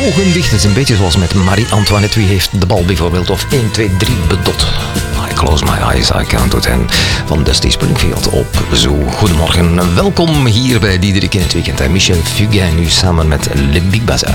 ogen dicht. Het is een beetje zoals met Marie-Antoinette. Wie heeft de bal bijvoorbeeld? Of 1, 2, 3 bedot. I close my eyes, I count to 10. Van Dusty Springfield op Zo. Goedemorgen. Welkom hier bij Diederik in het weekend. En Michel Fugain nu samen met Le Big Bazaar.